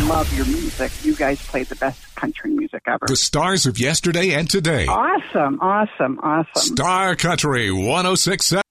love your music. You guys play the best country music ever. The stars of yesterday and today. Awesome. Star Country 106.7.